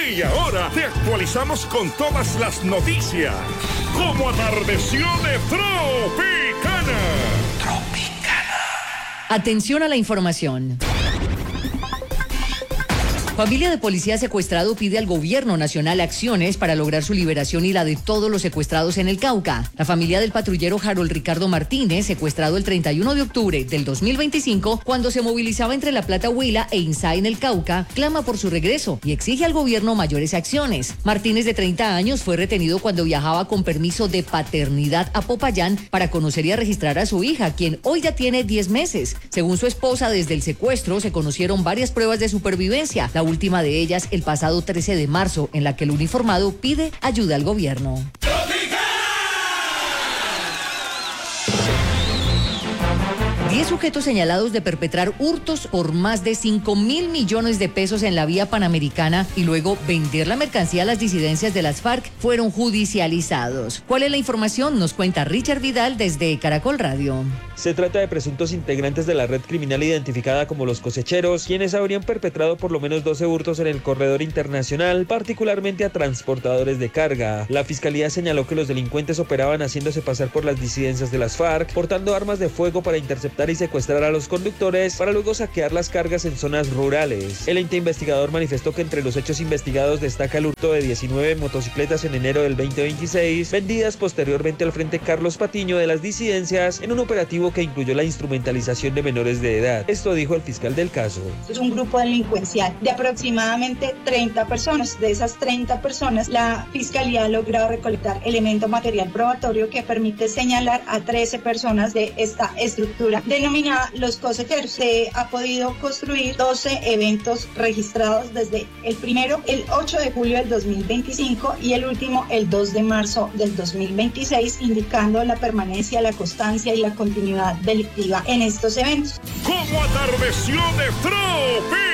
Y ahora te actualizamos con todas las noticias. Como atardeció de Tropicana. Atención a la información. Familia de policía secuestrado pide al gobierno nacional acciones para lograr su liberación y la de todos los secuestrados en el Cauca. La familia del patrullero Harold Ricardo Martínez, secuestrado el 31 de octubre del 2025, cuando se movilizaba entre La Plata, Huila e Insá en el Cauca, clama por su regreso y exige al gobierno mayores acciones. Martínez, de 30 años, fue retenido cuando viajaba con permiso de paternidad a Popayán para conocer y a registrar a su hija, quien hoy ya tiene 10 meses. Según su esposa, desde el secuestro se conocieron varias pruebas de supervivencia. La última de ellas el pasado 13 de marzo, en la que el uniformado pide ayuda al gobierno. 10 sujetos señalados de perpetrar hurtos por más de 5.000 millones de pesos en la vía panamericana y luego vender la mercancía a las disidencias de las FARC fueron judicializados. ¿Cuál es la información? Nos cuenta Richard Vidal desde Caracol Radio. Se trata de presuntos integrantes de la red criminal identificada como los cosecheros, quienes habrían perpetrado por lo menos 12 hurtos en el corredor internacional, particularmente a transportadores de carga. La fiscalía señaló que los delincuentes operaban haciéndose pasar por las disidencias de las FARC, portando armas de fuego para interceptar y secuestrar a los conductores para luego saquear las cargas en zonas rurales. El ente investigador manifestó que entre los hechos investigados destaca el hurto de 19 motocicletas en enero del 2026, vendidas posteriormente al Frente Carlos Patiño de las disidencias en un operativo que incluyó la instrumentalización de menores de edad. Esto dijo el fiscal del caso. Es un grupo delincuencial de aproximadamente 30 personas. De esas 30 personas, la fiscalía ha logrado recolectar elemento material probatorio que permite señalar a 13 personas de esta estructura denominada los cosecheros. Se ha podido construir 12 eventos registrados desde el primero, el 8 de julio del 2025 y el último, el 2 de marzo del 2026, indicando la permanencia, la constancia y la continuidad delictiva en estos eventos. Como atardeció de Tropicana.